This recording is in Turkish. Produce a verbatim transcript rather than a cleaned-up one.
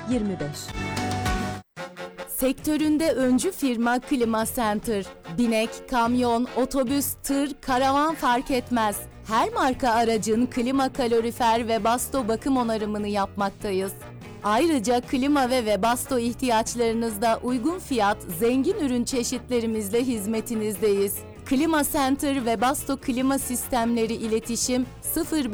yirmi beş. Sektöründe öncü firma Klima Center. Binek, kamyon, otobüs, tır, karavan fark etmez. Her marka aracın klima, kalorifer ve basto bakım onarımını yapmaktayız. Ayrıca klima ve webasto ihtiyaçlarınızda uygun fiyat, zengin ürün çeşitlerimizle hizmetinizdeyiz. Klima Center ve Webasto Klima Sistemleri iletişim sıfır